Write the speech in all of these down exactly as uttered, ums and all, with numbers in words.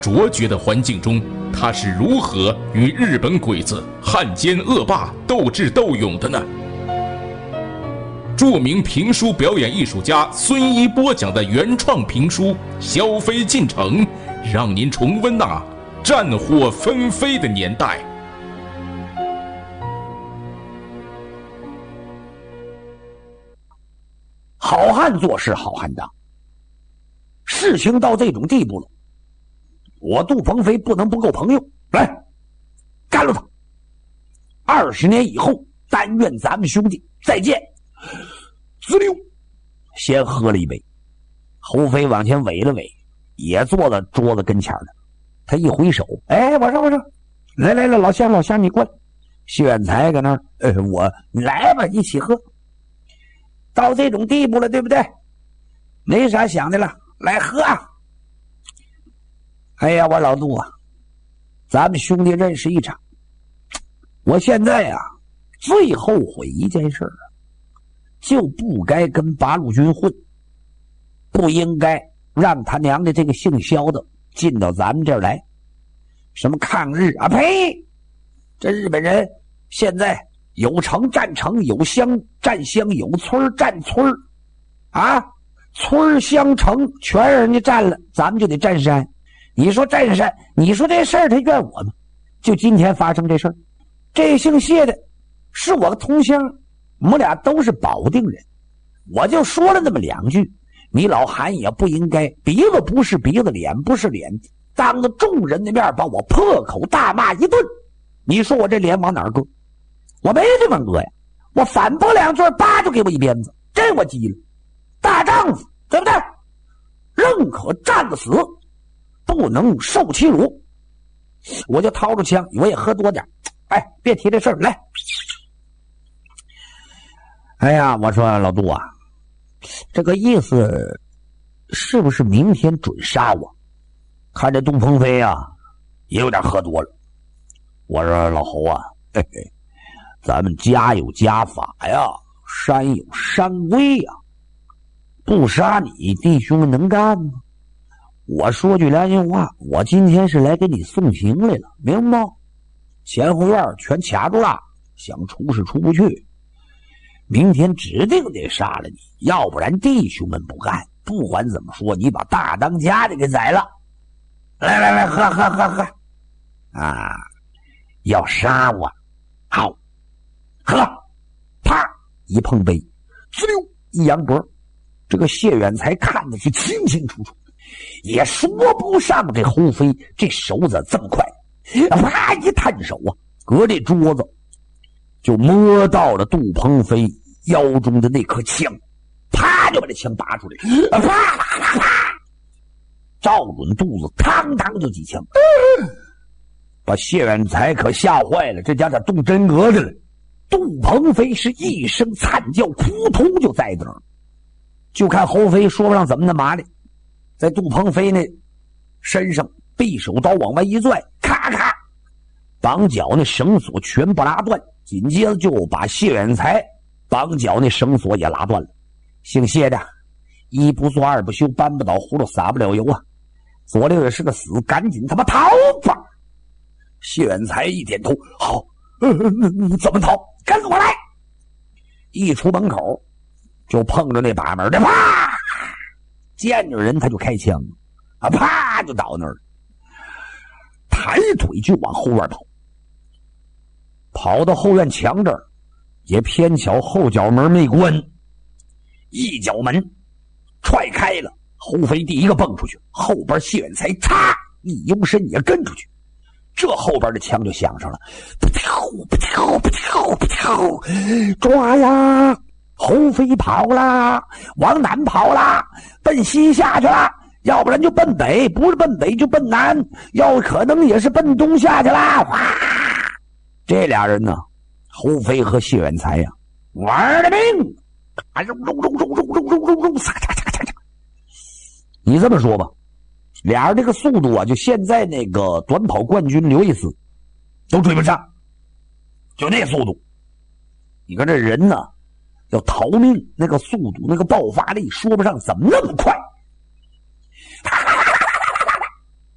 卓绝的环境中，他是如何与日本鬼子、汉奸恶霸斗智斗勇的呢？著名评书表演艺术家孙一播讲的原创评书《萧飞进城》，让您重温那战火纷飞的年代。 好汉做事好汉当，事情到这种地步了，我杜鹏飞不能不够朋友，来干了他！二十年以后，但愿咱们兄弟再见。滋溜，先喝了一杯，侯飞往前围了围，也坐在桌子跟前了。他一挥手，哎，我说我说，来来来，老乡老乡，你过来。谢远才搁那儿，呃，我你来吧，一起喝。到这种地步了，对不对？没啥想的了，来喝啊！哎呀，我老杜啊，咱们兄弟认识一场，我现在啊最后悔一件事啊，就不该跟八路军混，不应该让他娘的这个姓萧的进到咱们这儿来。什么抗日啊，呸！这日本人现在有城占城，有乡占乡，有村占村啊，村乡城全让人家占了，咱们就得占山。你说占山，你说这事儿他怨我吗？就今天发生这事儿，这姓谢的是我的同乡，我们俩都是保定人，我就说了那么两句，你老韩也不应该鼻子不是鼻子，脸不是脸，当着众人的面把我破口大骂一顿，你说我这脸往哪儿搁？我没地方搁呀，我反驳两句，叭就给我一鞭子，这我急了。大丈夫对不对？宁可战死，不能受欺辱。我就掏出枪，我也喝多点，哎，别提这事儿来。哎呀，我说老杜啊，这个意思是不是明天准杀我？看这杜鹏飞啊也有点喝多了。我说老侯啊，嘿嘿，咱们家有家法呀，山有山规呀，不杀你弟兄们能干吗？我说句良心话，我今天是来给你送行来了，明白吗？前后院全卡住了，想出是出不去，明天指定得杀了你，要不然弟兄们不干。不管怎么说，你把大当家的给宰了。来来来，喝喝喝喝啊！要杀我，好喝！啪一碰杯，滋溜一扬脖，这个谢远才看的是清清楚楚，也说不上这侯飞这手子这么快，啪一探手啊，隔这桌子就摸到了杜鹏飞腰中的那颗枪，啪就把这枪拔出来，啪啪啪啪，照准肚子，嘡嘡就几枪，把谢远才可吓坏了，这家伙动真格的了。杜鹏飞是一声惨叫，扑通就在这儿。就看侯飞说不上怎么的麻利，在杜鹏飞那身上匕首刀往外一拽，咔咔，绑脚那绳索全部拉断，紧接着就把谢远才绑脚那绳索也拉断了。姓谢的一不做二不休，搬不倒葫芦撒不了油啊，左六也是个死，赶紧他妈逃吧！谢远才一点头，好，呃呃、怎么逃？跟我来！一出门口就碰着那把门的，啪！见着人他就开枪啊，啪就倒那儿了，抬腿就往后院跑。跑到后院墙这儿，也偏巧后脚门没关，一脚门踹开了，侯飞第一个蹦出去，后边谢远才嚓一幽身也跟出去。这后边的枪就响上了，扑跳扑跳扑跳扑跳，抓呀！侯飞跑啦，往南跑啦，奔西下去了，要不然就奔北，不是奔北就奔南，要可能也是奔东下去啦。哇！这俩人呢，侯飞和谢远才呀，玩了命，啊，咚咚咚咚咚咚咚咚咚，嚓嚓嚓嚓嚓。你这么说吧。俩人这个速度啊，就现在那个短跑冠军刘易斯都追不上，就那速度。你看这人呢，要逃命，那个速度，那个爆发力，说不上怎么那么快。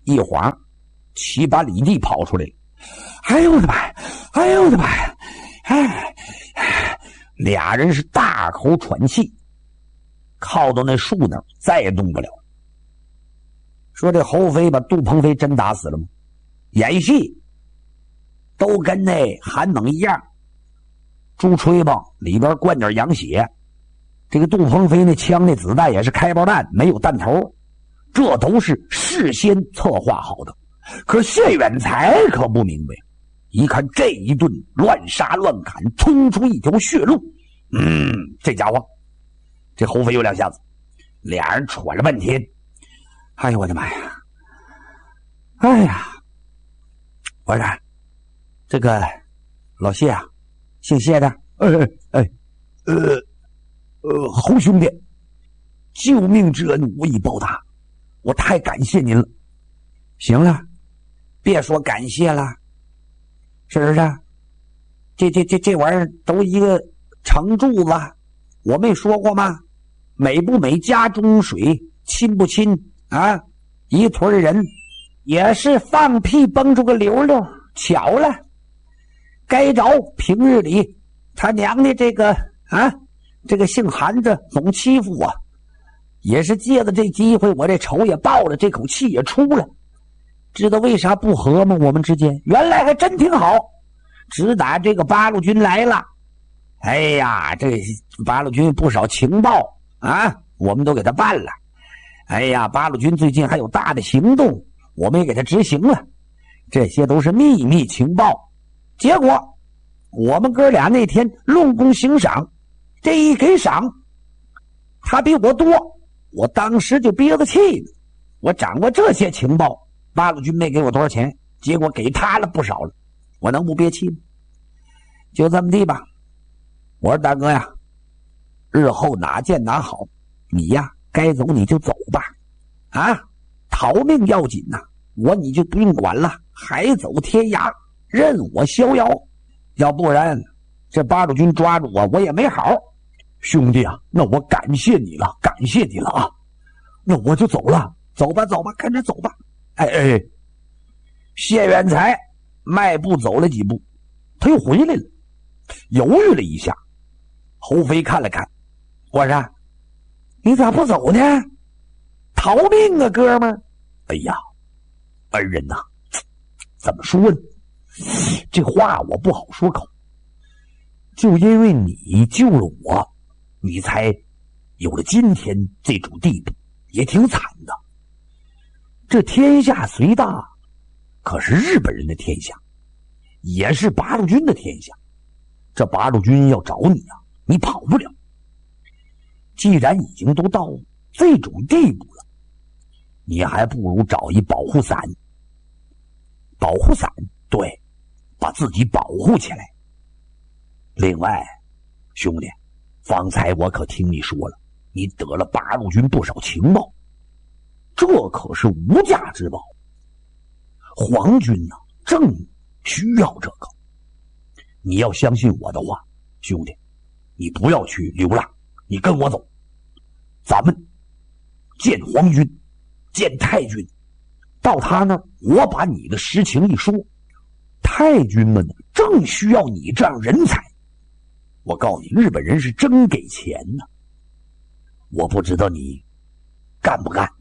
一晃七八里地跑出来了。哎呦我的妈呀！哎呦我的妈呀！哎，俩人是大口喘气，靠到那树那儿再也动不了。说这侯飞把杜鹏飞真打死了吗？演戏都跟那韩猛一样，猪吹棒里边灌点羊血。这个杜鹏飞那枪那子弹也是开包弹，没有弹头，这都是事先策划好的。可谢远才可不明白，一看这一顿乱杀乱砍，冲出一条血路，嗯，这家伙这侯飞有两下子。俩人喘了半天，哎呦我的妈呀！哎呀，我说这个老谢啊，姓谢的，哎哎呃呃，侯兄弟，救命之恩无以报答，我太感谢您了。行了，别说感谢了，是不是？这这这这玩意儿都一个程柱子，我没说过吗？美不美家中水，亲不亲啊？一坨人也是放屁蹦出个溜溜，巧了，该着平日里他娘的这个啊，这个姓韩的总欺负我，也是借着这机会，我这仇也报了，这口气也出了。知道为啥不和吗？我们之间原来还真挺好，只打这个八路军来了，哎呀，这八路军不少情报啊，我们都给他办了。哎呀，八路军最近还有大的行动，我们也给他执行了，这些都是秘密情报。结果我们哥俩那天论功行赏，这一给赏他比我多，我当时就憋着气呢。我掌握这些情报，八路军没给我多少钱，结果给他了不少了，我能不憋气吗？就这么地吧。我说大哥呀，日后哪见哪好，你呀该走你就走吧，啊，逃命要紧呐、啊，我你就不用管了，海走天涯，任我逍遥。要不然这八路军抓住我，我也没好。兄弟啊，那我感谢你了，感谢你了啊！那我就走了，走吧走吧，跟着走吧。哎哎，谢远才迈步走了几步，他又回来了，犹豫了一下。侯飞看了看，我说你咋不走呢？逃命啊哥们儿！哎呀，恩人呐、啊，怎么说呢？这话我不好说口，就因为你救了我，你才有了今天这种地步，也挺惨的。这天下虽大，可是日本人的天下，也是八路军的天下。这八路军要找你啊，你跑不了。既然已经都到这种地步了，你还不如找一保护伞。保护伞，对，把自己保护起来。另外，兄弟，方才我可听你说了，你得了八路军不少情报，这可是无价之宝。皇军呢、啊，正需要这个。你要相信我的话，兄弟，你不要去流浪，你跟我走，咱们见皇军，见太军，到他那儿，我把你的实情一说，太军们呢正需要你这样人才。我告诉你，日本人是真给钱呢，我不知道你干不干。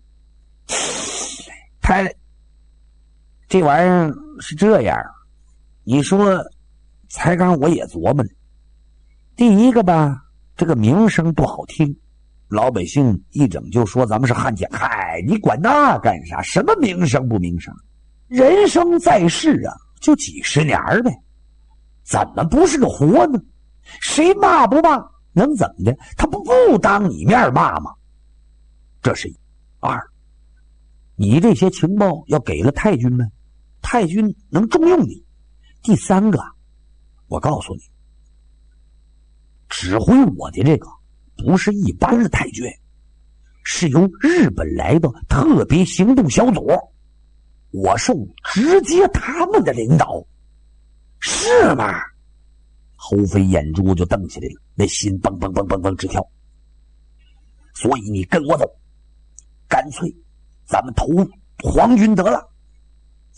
他这玩意儿是这样，你说才刚我也琢磨了。第一个吧，这个名声不好听，老百姓一整就说咱们是汉奸。嗨，你管那干啥？什么名声不名声？人生在世啊，就几十年呗，怎么不是个活呢？谁骂不骂能怎么的？他不不当你面骂吗？这是一。二，你这些情报要给了太军们，太军能重用你。第三个，我告诉你，指挥我的这个不是一般的太军，是由日本来的特别行动小组，我受直接他们的领导。是吗？侯飞眼珠就瞪起来了，那心蹦蹦蹦蹦蹦直跳。所以你跟我走，干脆咱们投皇军得了。